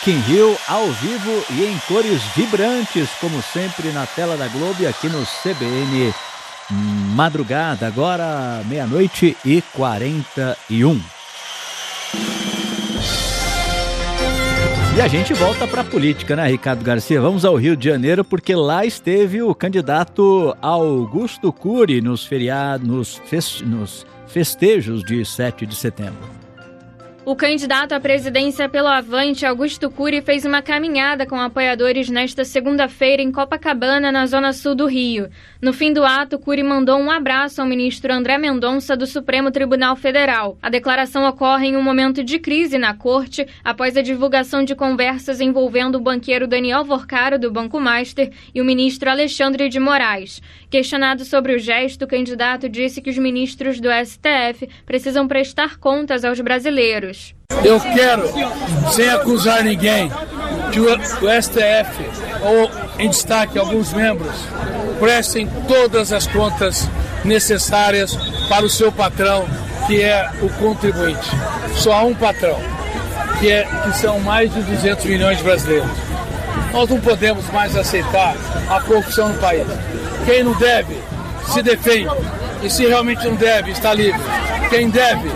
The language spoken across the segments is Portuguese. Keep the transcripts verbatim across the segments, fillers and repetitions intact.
Rock in Rio ao vivo e em cores vibrantes, como sempre na tela da Globo e aqui no C B N Madrugada, agora meia-noite e quarenta e um. E a gente volta para a política, né, Ricardo Garcia? Vamos ao Rio de Janeiro, porque lá esteve o candidato Augusto Cury nos feriados, nos, fest... nos festejos de sete de setembro. O candidato à presidência pelo Avante, Augusto Cury, fez uma caminhada com apoiadores nesta segunda-feira em Copacabana, na zona sul do Rio. No fim do ato, Cury mandou um abraço ao ministro André Mendonça do Supremo Tribunal Federal. A declaração ocorre em um momento de crise na corte, após a divulgação de conversas envolvendo o banqueiro Daniel Vorcaro, do Banco Master, e o ministro Alexandre de Moraes. Questionado sobre o gesto, o candidato disse que os ministros do S T F precisam prestar contas aos brasileiros. Eu quero, sem acusar ninguém, que o S T F, ou em destaque alguns membros, prestem todas as contas necessárias para o seu patrão, que é o contribuinte. Só há um patrão, que, é, que são mais de duzentos milhões de brasileiros. Nós não podemos mais aceitar a corrupção no país. Quem não deve, se defende. E se realmente não deve, está livre. Quem deve,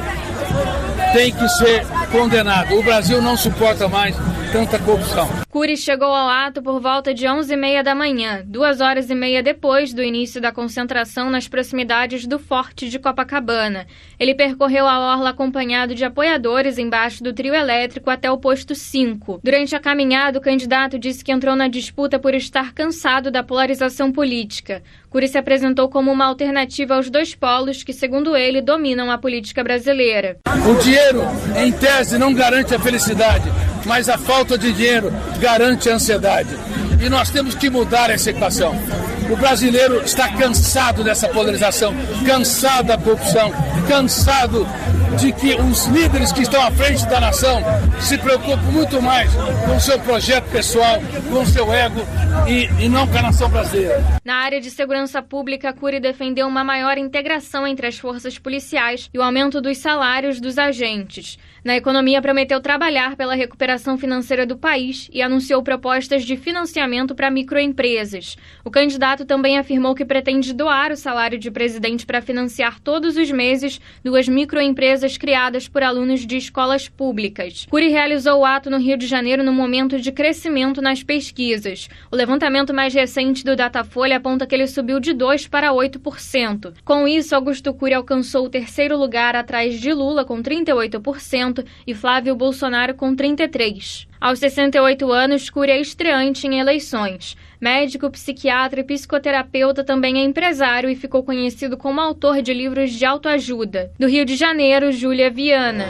tem que ser condenado. O Brasil não suporta mais tanta corrupção. Cury chegou ao ato por volta de onze e meia da manhã, duas horas e meia depois do início da concentração nas proximidades do Forte de Copacabana. Ele percorreu a orla acompanhado de apoiadores embaixo do trio elétrico até o posto cinco. Durante a caminhada, o candidato disse que entrou na disputa por estar cansado da polarização política. Cury se apresentou como uma alternativa aos dois polos que, segundo ele, dominam a política brasileira. O dinheiro, em tese, não garante a felicidade, mas a falta de dinheiro garante a ansiedade. E nós temos que mudar essa equação. O brasileiro está cansado dessa polarização, cansado da corrupção, cansado de que os líderes que estão à frente da nação se preocupam muito mais com o seu projeto pessoal, com o seu ego e, e não com a nação brasileira. Na área de segurança pública, Cury defendeu uma maior integração entre as forças policiais e o aumento dos salários dos agentes. Na economia, prometeu trabalhar pela recuperação financeira do país e anunciou propostas de financiamento para microempresas. O candidato também afirmou que pretende doar o salário de presidente para financiar todos os meses duas microempresas criadas por alunos de escolas públicas. Cury realizou o ato no Rio de Janeiro no momento de crescimento nas pesquisas. O levantamento mais recente do Datafolha aponta que ele subiu de dois por cento para oito por cento. Com isso, Augusto Cury alcançou o terceiro lugar atrás de Lula, com trinta e oito por cento, e Flávio Bolsonaro, com trinta e três por cento. Aos sessenta e oito anos, Cury é estreante em eleições. Médico, psiquiatra e psicoterapeuta, também é empresário e ficou conhecido como autor de livros de autoajuda. Do Rio de Janeiro, Júlia Viana.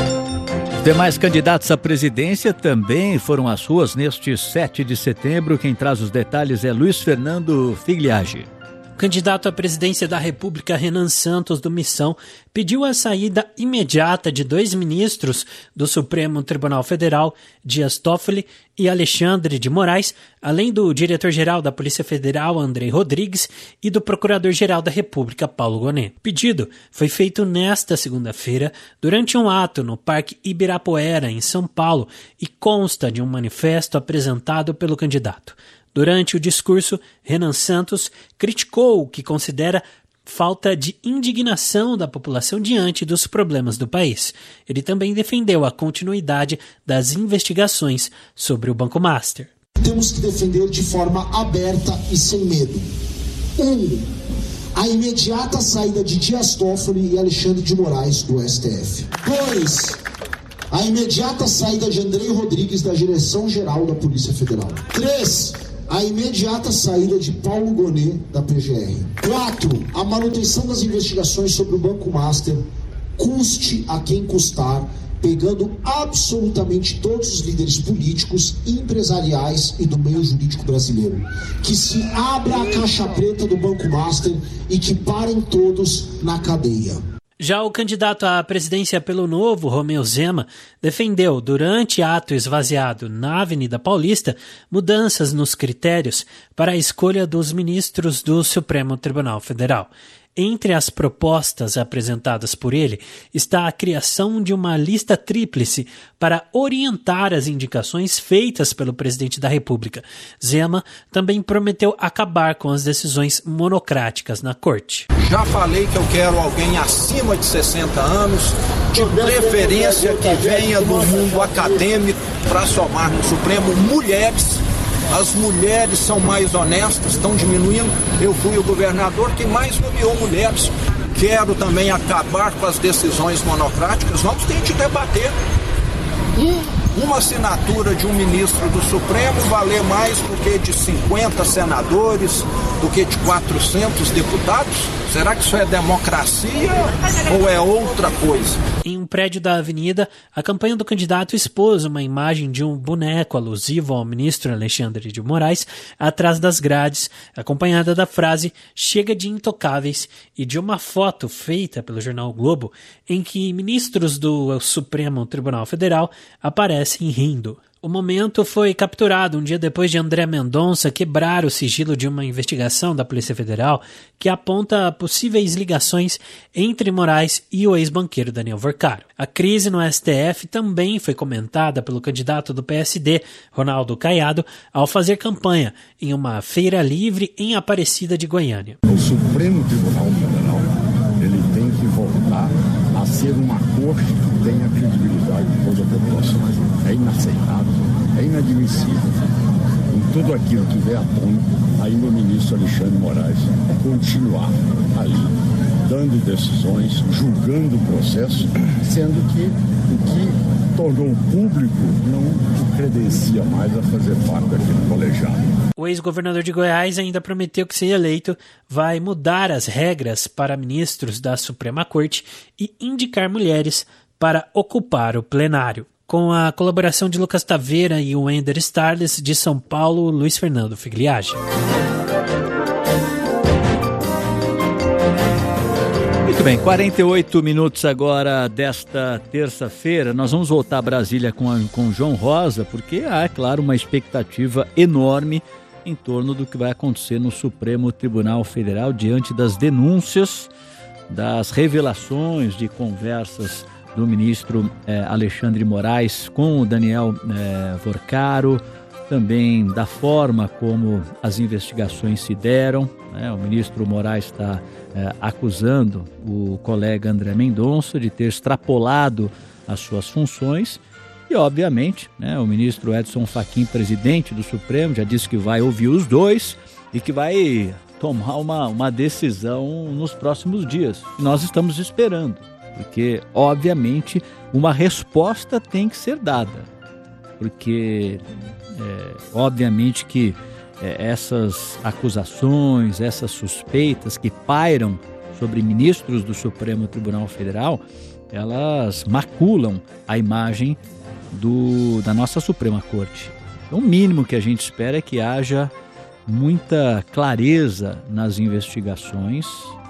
Os demais candidatos à presidência também foram às ruas neste sete de setembro. Quem traz os detalhes é Luiz Fernando Figliagi. O candidato à presidência da República, Renan Santos, do Missão, pediu a saída imediata de dois ministros do Supremo Tribunal Federal, Dias Toffoli e Alexandre de Moraes, além do diretor-geral da Polícia Federal, Andrei Rodrigues, e do procurador-geral da República, Paulo Gonet. O pedido foi feito nesta segunda-feira, durante um ato no Parque Ibirapuera, em São Paulo, e consta de um manifesto apresentado pelo candidato. Durante o discurso, Renan Santos criticou o que considera falta de indignação da população diante dos problemas do país. Ele também defendeu a continuidade das investigações sobre o Banco Master. Temos que defender de forma aberta e sem medo. Um, a imediata saída de Dias Toffoli e Alexandre de Moraes do S T F. Dois, a imediata saída de Andrei Rodrigues da direção-geral da Polícia Federal. Três, a imediata saída de Paulo Gonet da P G R. quatro. A manutenção das investigações sobre o Banco Master, custe a quem custar, pegando absolutamente todos os líderes políticos, empresariais e do meio jurídico brasileiro. Que se abra a caixa preta do Banco Master e que parem todos na cadeia. Já o candidato à presidência pelo Novo, Romeu Zema, defendeu, durante ato esvaziado na Avenida Paulista, mudanças nos critérios para a escolha dos ministros do Supremo Tribunal Federal. Entre as propostas apresentadas por ele está a criação de uma lista tríplice para orientar as indicações feitas pelo presidente da República. Zema também prometeu acabar com as decisões monocráticas na corte. Já falei que eu quero alguém acima de sessenta anos, de preferência que venha do mundo acadêmico, para somar no Supremo mulheres. As mulheres são mais honestas, estão diminuindo. Eu fui o governador que mais nomeou mulheres. Quero também acabar com as decisões monocráticas. Vamos ter que debater. Uma assinatura de um ministro do Supremo valer mais do que de cinquenta senadores, do que de quatrocentos deputados? Será que isso é democracia ou é outra coisa? Em um prédio da Avenida, a campanha do candidato expôs uma imagem de um boneco alusivo ao ministro Alexandre de Moraes atrás das grades, acompanhada da frase "Chega de intocáveis" e de uma foto feita pelo jornal o Globo em que ministros do Supremo Tribunal Federal aparecem rindo. O momento foi capturado um dia depois de André Mendonça quebrar o sigilo de uma investigação da Polícia Federal que aponta possíveis ligações entre Moraes e o ex-banqueiro Daniel Vorcaro. A crise no S T F também foi comentada pelo candidato do P S D, Ronaldo Caiado, ao fazer campanha em uma feira livre em Aparecida de Goiânia. O Supremo Tribunal Federal ele tem que voltar a ser uma corte que tenha credibilidade de toda a população. É inaceitável, é inadmissível. Com tudo aquilo que vem à tona, ainda o ministro Alexandre Moraes continuar ali, dando decisões, julgando o processo, sendo que o que tornou público não o credencia mais a fazer parte daquele colegiado. O ex-governador de Goiás ainda prometeu que, se eleito, vai mudar as regras para ministros da Suprema Corte e indicar mulheres para ocupar o plenário. Com a colaboração de Lucas Taveira e Wender Starles, de São Paulo, Luiz Fernando Figliage. Muito bem, quarenta e oito minutos agora desta terça-feira. Nós vamos voltar a Brasília com, a, com João Rosa, porque há, é claro, uma expectativa enorme em torno do que vai acontecer no Supremo Tribunal Federal diante das denúncias, das revelações de conversas do ministro eh, Alexandre de Moraes com o Daniel eh, Vorcaro, também da forma como as investigações se deram, né? O ministro Moraes está eh, acusando o colega André Mendonça de ter extrapolado as suas funções e, obviamente, né, o ministro Edson Fachin, presidente do Supremo, já disse que vai ouvir os dois e que vai tomar uma, uma decisão nos próximos dias. Nós estamos esperando. Porque, obviamente, uma resposta tem que ser dada. Porque, é, obviamente que é, essas acusações, essas suspeitas que pairam sobre ministros do Supremo Tribunal Federal, elas maculam a imagem do, da nossa Suprema Corte. Então, o mínimo que a gente espera é que haja muita clareza nas investigações,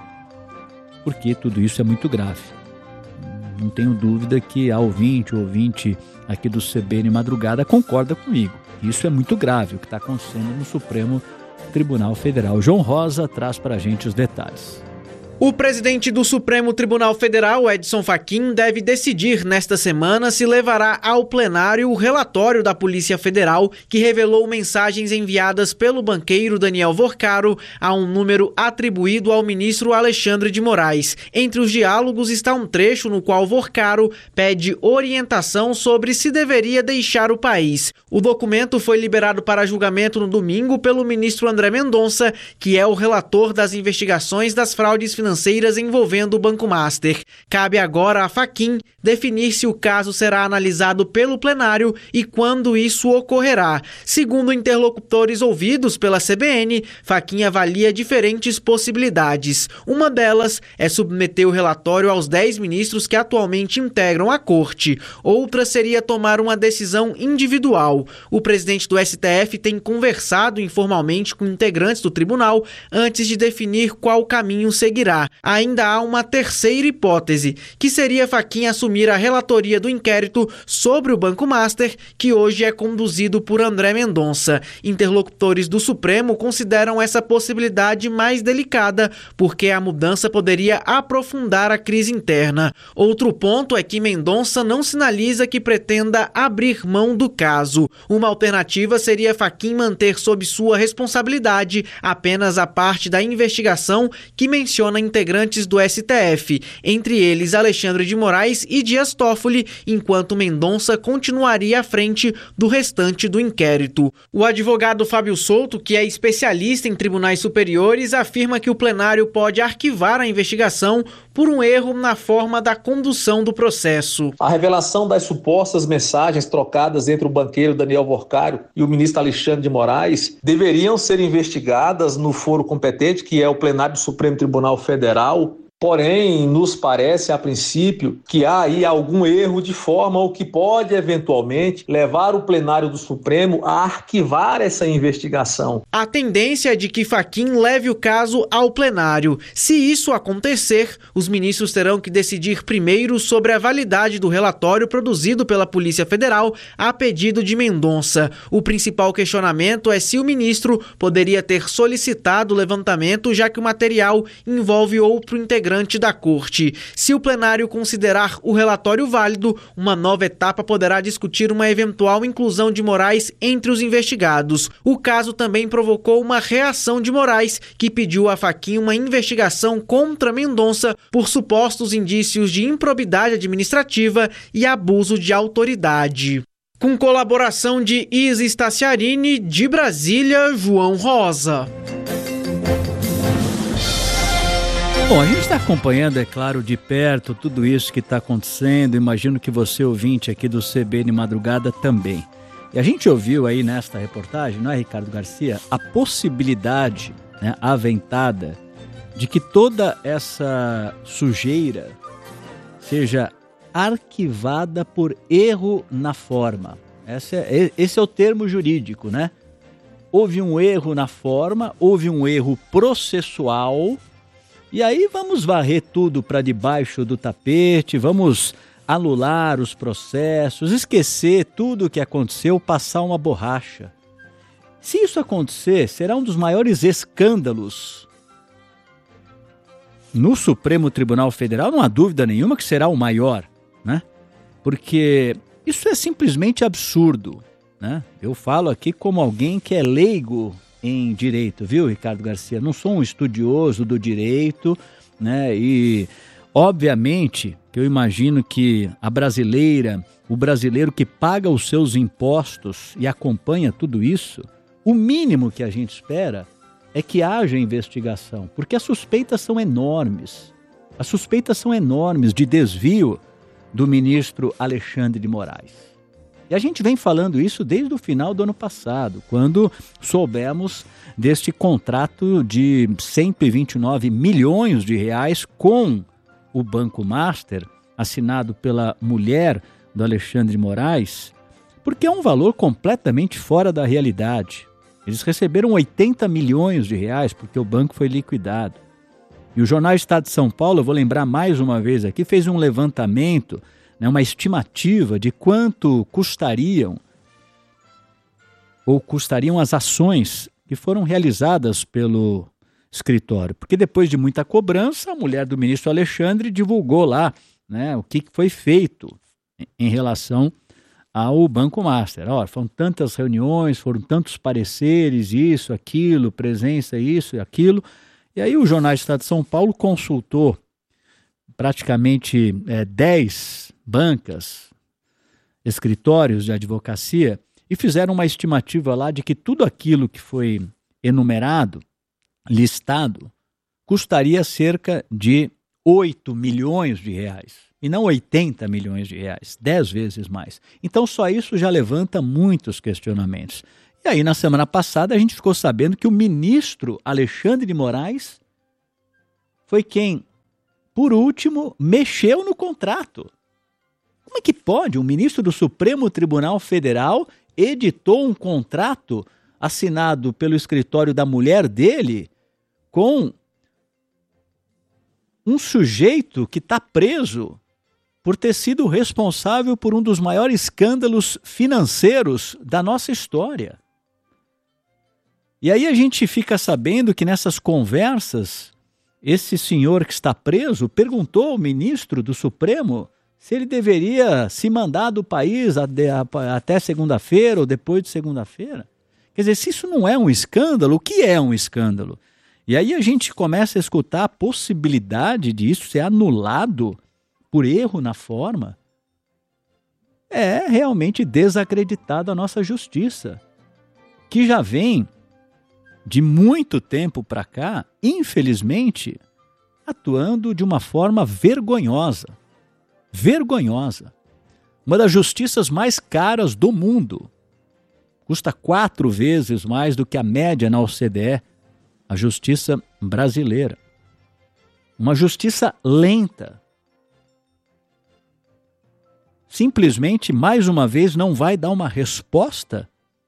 porque tudo isso é muito grave. Não tenho dúvida que a ouvinte, o ouvinte aqui do C B N Madrugada concorda comigo. Isso é muito grave, o que está acontecendo no Supremo Tribunal Federal. João Rosa traz para a gente os detalhes. O presidente do Supremo Tribunal Federal, Edson Fachin, deve decidir nesta semana se levará ao plenário o relatório da Polícia Federal que revelou mensagens enviadas pelo banqueiro Daniel Vorcaro a um número atribuído ao ministro Alexandre de Moraes. Entre os diálogos está um trecho no qual Vorcaro pede orientação sobre se deveria deixar o país. O documento foi liberado para julgamento no domingo pelo ministro André Mendonça, que é o relator das investigações das fraudes financeiras financeiras envolvendo o Banco Master. Cabe agora a Fachin definir se o caso será analisado pelo plenário e quando isso ocorrerá. Segundo interlocutores ouvidos pela C B N, Fachin avalia diferentes possibilidades. Uma delas é submeter o relatório aos dez ministros que atualmente integram a corte. Outra seria tomar uma decisão individual. O presidente do S T F tem conversado informalmente com integrantes do tribunal antes de definir qual caminho seguirá. irá. Ainda há uma terceira hipótese, que seria Fachin assumir a relatoria do inquérito sobre o Banco Master, que hoje é conduzido por André Mendonça. Interlocutores do Supremo consideram essa possibilidade mais delicada, porque a mudança poderia aprofundar a crise interna. Outro ponto é que Mendonça não sinaliza que pretenda abrir mão do caso. Uma alternativa seria Fachin manter sob sua responsabilidade apenas a parte da investigação que menciona integrantes do S T F, entre eles Alexandre de Moraes e Dias Toffoli, enquanto Mendonça continuaria à frente do restante do inquérito. O advogado Fábio Souto, que é especialista em tribunais superiores, afirma que o plenário pode arquivar a investigação por um erro na forma da condução do processo. A revelação das supostas mensagens trocadas entre o banqueiro Daniel Vorcário e o ministro Alexandre de Moraes deveriam ser investigadas no foro competente, que é o plenário do Supremo Tribunal Federal. Porém, nos parece, a princípio, que há aí algum erro de forma o que pode, eventualmente, levar o plenário do Supremo a arquivar essa investigação. A tendência é de que Fachin leve o caso ao plenário. Se isso acontecer, os ministros terão que decidir primeiro sobre a validade do relatório produzido pela Polícia Federal a pedido de Mendonça. O principal questionamento é se o ministro poderia ter solicitado o levantamento, já que o material envolve outro integrante da corte. Se o plenário considerar o relatório válido, uma nova etapa poderá discutir uma eventual inclusão de Moraes entre os investigados. O caso também provocou uma reação de Moraes, que pediu a Fachin uma investigação contra Mendonça por supostos indícios de improbidade administrativa e abuso de autoridade. Com colaboração de Isa Staciarini, de Brasília, João Rosa. Bom, a gente está acompanhando, é claro, de perto tudo isso que está acontecendo. Imagino que você, ouvinte aqui do C B N Madrugada, também. E a gente ouviu aí nesta reportagem, não é, Ricardo Garcia, a possibilidade, né, aventada de que toda essa sujeira seja arquivada por erro na forma. Esse é, esse é o termo jurídico, né? Houve um erro na forma, houve um erro processual. E aí vamos varrer tudo para debaixo do tapete, vamos anular os processos, esquecer tudo o que aconteceu, passar uma borracha. Se isso acontecer, será um dos maiores escândalos no Supremo Tribunal Federal, não há dúvida nenhuma que será o maior, né? Porque isso é simplesmente absurdo, né? Eu falo aqui como alguém que é leigo em direito, viu, Ricardo Garcia? Não sou um estudioso do direito, né? E, obviamente, que eu imagino que a brasileira, o brasileiro que paga os seus impostos e acompanha tudo isso, o mínimo que a gente espera é que haja investigação, porque as suspeitas são enormes. As suspeitas são enormes de desvio do ministro Alexandre de Moraes. E a gente vem falando isso desde o final do ano passado, quando soubemos deste contrato de cento e vinte e nove milhões de reais com o Banco Master, assinado pela mulher do Alexandre de Moraes, porque é um valor completamente fora da realidade. Eles receberam oitenta milhões de reais porque o banco foi liquidado. E o Jornal Estado de São Paulo, eu vou lembrar mais uma vez aqui, fez um levantamento, uma estimativa de quanto custariam ou custariam as ações que foram realizadas pelo escritório. Porque depois de muita cobrança, a mulher do ministro Alexandre divulgou lá, né, o que foi feito em relação ao Banco Master. Olha, foram tantas reuniões, foram tantos pareceres, isso, aquilo, presença, isso e aquilo. E aí o Jornal Estado de São Paulo consultou praticamente é, dez bancas, escritórios de advocacia, e fizeram uma estimativa lá de que tudo aquilo que foi enumerado, listado, custaria cerca de oito milhões de reais, e não oitenta milhões de reais, dez vezes mais. Então só isso já levanta muitos questionamentos. E aí na semana passada a gente ficou sabendo que o ministro Alexandre de Moraes foi quem, por último, mexeu no contrato. Como é que pode? Um ministro do Supremo Tribunal Federal editou um contrato assinado pelo escritório da mulher dele com um sujeito que está preso por ter sido responsável por um dos maiores escândalos financeiros da nossa história. E aí a gente fica sabendo que nessas conversas, esse senhor que está preso perguntou ao ministro do Supremo se ele deveria se mandar do país até segunda-feira ou depois de segunda-feira. Quer dizer, se isso não é um escândalo, o que é um escândalo? E aí a gente começa a escutar a possibilidade disso ser anulado por erro na forma. É realmente desacreditado a nossa justiça, que já vem de muito tempo para cá, infelizmente, atuando de uma forma vergonhosa. Vergonhosa. Uma das justiças mais caras do mundo. Custa quatro vezes mais do que a média na O C D E, a justiça brasileira. Uma justiça lenta. Simplesmente, mais uma vez, não vai dar uma resposta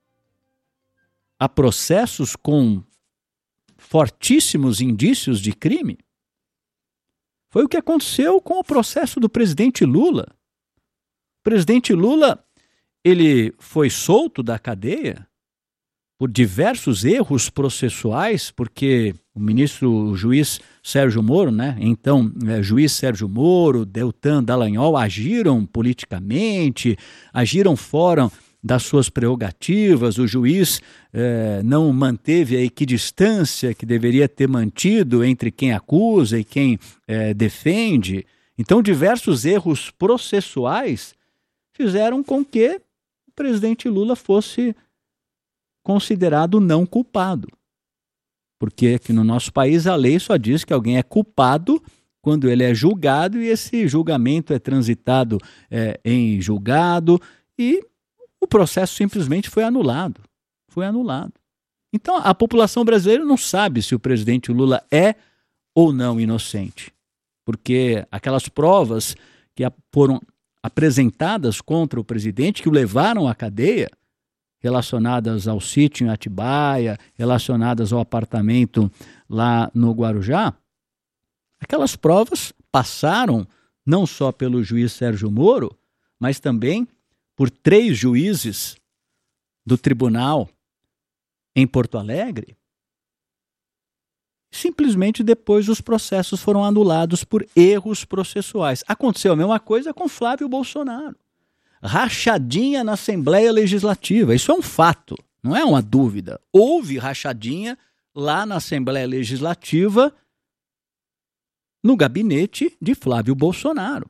a processos com fortíssimos indícios de crime. Foi o que aconteceu com o processo do presidente Lula. O presidente Lula, ele foi solto da cadeia por diversos erros processuais, porque o ministro, o juiz Sérgio Moro, né? Então, é, juiz Sérgio Moro, Deltan Dallagnol agiram politicamente, agiram fora das suas prerrogativas, o juiz eh, não manteve a equidistância que deveria ter mantido entre quem acusa e quem eh, defende. Então, diversos erros processuais fizeram com que o presidente Lula fosse considerado não culpado. Porque aqui no nosso país a lei só diz que alguém é culpado quando ele é julgado e esse julgamento é transitado eh, em julgado e o processo simplesmente foi anulado. Foi anulado. Então, a população brasileira não sabe se o presidente Lula é ou não inocente. Porque aquelas provas que foram apresentadas contra o presidente, que o levaram à cadeia, relacionadas ao sítio em Atibaia, relacionadas ao apartamento lá no Guarujá, aquelas provas passaram não só pelo juiz Sérgio Moro, mas também por três juízes do tribunal em Porto Alegre. Simplesmente depois os processos foram anulados por erros processuais. Aconteceu a mesma coisa com Flávio Bolsonaro. Rachadinha na Assembleia Legislativa. Isso é um fato, não é uma dúvida. Houve rachadinha lá na Assembleia Legislativa no gabinete de Flávio Bolsonaro.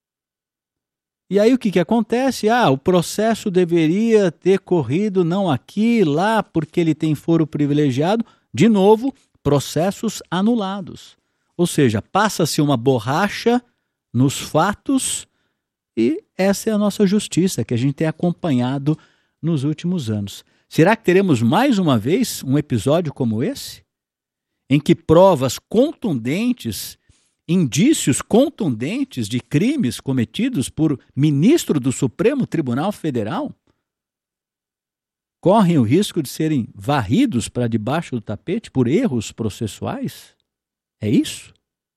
E aí o que, que acontece? Ah, o processo deveria ter corrido não aqui, lá, porque ele tem foro privilegiado. De novo, processos anulados. Ou seja, passa-se uma borracha nos fatos e essa é a nossa justiça que a gente tem acompanhado nos últimos anos. Será que teremos mais uma vez um episódio como esse? Em que provas contundentes, indícios contundentes de crimes cometidos por ministro do Supremo Tribunal Federal correm o risco de serem varridos para debaixo do tapete por erros processuais? É isso?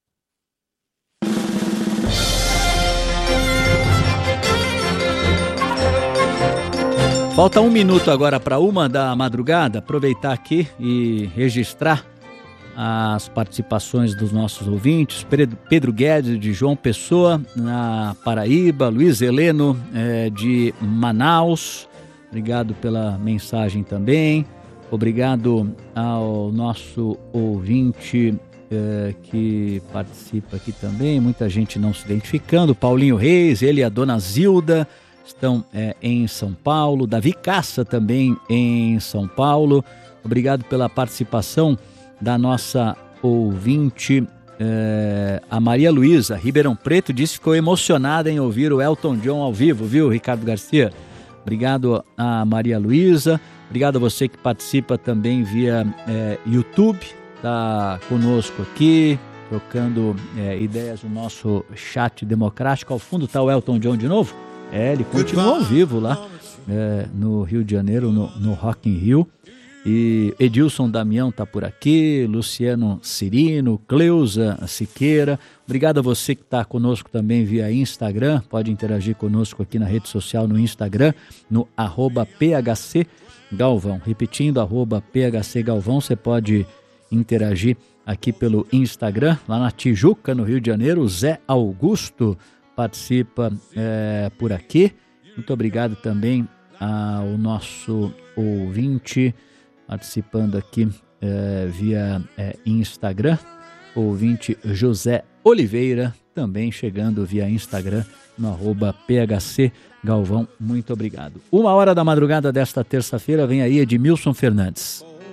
Falta um minuto agora para uma da madrugada. Aproveitar aqui e registrar as participações dos nossos ouvintes. Pedro Guedes, de João Pessoa, na Paraíba. Luiz Heleno, é, de Manaus. Obrigado pela mensagem também. Obrigado ao nosso ouvinte é, que participa aqui também. Muita gente não se identificando. Paulinho Reis, ele e a dona Zilda estão é, em São Paulo. Davi Caça também em São Paulo. Obrigado pela participação da nossa ouvinte, é, a Maria Luísa. Ribeirão Preto disse que ficou emocionada em ouvir o Elton John ao vivo, viu, Ricardo Garcia? Obrigado a Maria Luísa. Obrigado a você que participa também via é, YouTube. Está conosco aqui, trocando é, ideias no nosso chat democrático. Ao fundo está o Elton John de novo. É, ele continua ao vivo lá é, no Rio de Janeiro, no, no Rock in Rio. E Edilson Damião está por aqui, Luciano Cirino, Cleusa Siqueira. Obrigado a você que está conosco também via Instagram. Pode interagir conosco aqui na rede social, no Instagram, no arroba P H C Galvão. Repetindo, arroba P H C Galvão, você pode interagir aqui pelo Instagram, lá na Tijuca, no Rio de Janeiro. O Zé Augusto participa é, por aqui. Muito obrigado também ao nosso ouvinte participando aqui é, via é, Instagram, ouvinte José Oliveira, também chegando via Instagram no arroba P H C Galvão. Muito obrigado. Uma hora da madrugada desta terça-feira vem aí Edmilson Fernandes.